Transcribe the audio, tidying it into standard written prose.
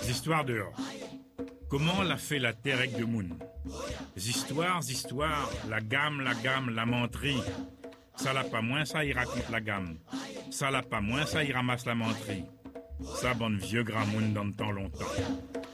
Histoires dehors. Comment l'a fait la terre avec de moun? Histoires, la gamme, la menterie. Ça l'a pas moins, ça y raconte la gamme. Ça l'a pas moins, ça y ramasse la menterie. Ça bonne vieux grand moun dans le temps longtemps.